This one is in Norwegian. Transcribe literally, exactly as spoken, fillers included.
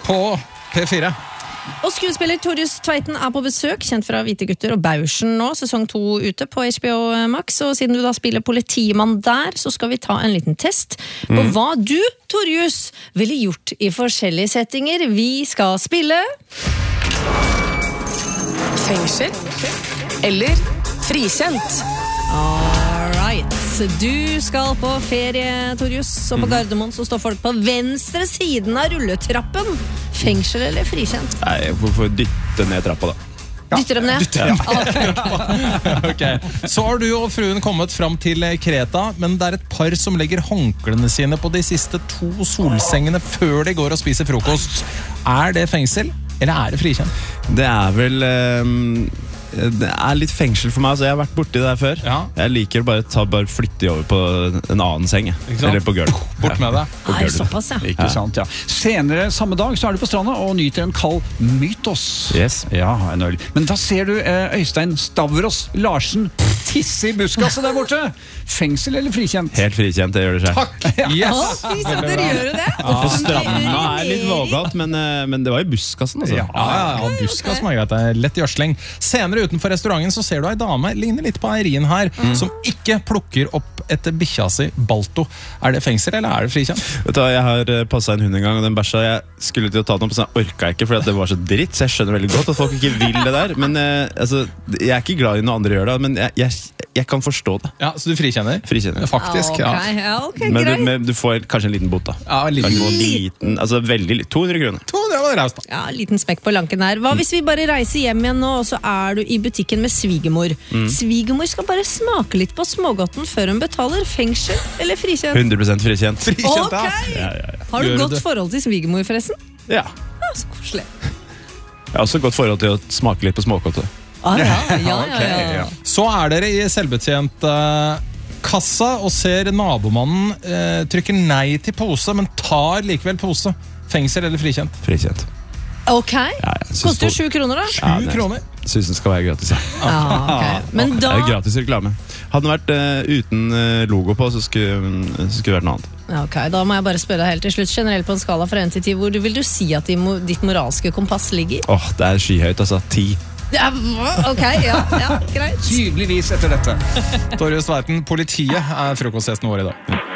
på P fire. Og skuespiller Torjus Tveiten er på besøk, kjent fra Hvite gutter og Bauschen nå, sesong to ute på H B O Max, og siden du da spiller politimann der, så skal vi ta en liten test på mm. hva du, Torjus, ville gjort i forskjellige settinger. Vi skal spille fengsel eller frikjent. Alright, du skal på ferie, Torjus, og på Gardermoen så står folk på venstre siden av rulletrappen. Fengsel eller frikjent? Nei, hvorfor dytte ned trappa da? Ja. Dytter dem ned? Dytter, ja. Okay. Okay. Så har du og fruen kommet fram til Kreta, men det er et par som legger håndklene sine på de siste to solsengene før de går og spiser frokost. Er det fengsel, eller er det frikjent? Det er vel... Um Det er litt fengsel for meg, så jeg har vært borti det der før. Ja. Jeg liker bare ta bare flytte over på en annen seng, eller på gulv. Bort med det. Nei, såpass, ja. Ikke sant, ja. Senere samme dag så er du på stranda og nyter en kald mytos. Yes. Ja, en øl. Men da ser du Øystein Stavros Larsen tisse i buskaset der borte. Fengsel eller frikjent? Helt frikjent, det gjør det selv. Takk! Yes! Å, fy søren, dere gjør det? Ja, på stranda er litt vågalt, men, men det var i buskasen, altså. Ja, ja, ja, buskasen er greit. Det er lett gjørsling. Senere utenfor restauranten så ser du ei dame, ligner litt på Eirin her, mm. som ikke plukker opp etter bikkja si Balto. Er det fengsel, eller er det frikjent? Vet du, jeg har passet en hund en gang, og den bæsja, jeg skulle til å ta den opp, så jeg orket ikke, fordi det var så dritt, så jeg skjønner veldig godt at folk ikke vil det der, men eh, altså, jeg er ikke glad i noe andre gjør det, men jeg, jeg, jeg kan forstå det. Ja, så du frikjenner? Frikjenner. Faktisk, okay. ja. Ja, okay, men, du, men du får kanskje en liten bot da. Ja, en liten. liten. Altså veldig liten. to hundre kroner. to hundre var det raust da. Ja, liten smekk på lanken her. Hva hvis vi bare reiser hjem igjen nå, og så er du i butikken med svigermor? Mm. Svigermor skal bare smake litt på smågodten før hun betaler. Fengsel eller frikjent? hundre prosent frikjent. Frikjent, okay. ja. Ja, ja, ja. Har du Gjør godt det. forhold til svigermor, forresten? Ja. Ja, så koselig. Jeg har også godt forhold til å smake litt på smågodtet. Ah, ja, ja, ja, okay, ja. ja. Så er dere i selvbetjent uh, kassa og ser nabomannen uh, trykker nei til pose, men tar likevel pose. Fengsel eller frikjent? Frikjent. Ok, ja, koster sju kroner da? Sju ja, kroner? Synes den skal være gratis, ja. Ah, okay. Men da... Det er gratis reklame. Hadde den vært uh, uten uh, logo på, så skulle, så skulle det vært noe annet. Ok, da må jeg bare spørre deg helt til slutt. Generelt på en skala fra en til ti, hvor vil du si at ditt moralske kompass ligger? Åh, oh, det er skyhøyt, altså. Ti. Ja, ok, ja, ja, greit. Tydeligvis etter dette. Torjus Tveiten, politiet er frokostgjesten vår i dag.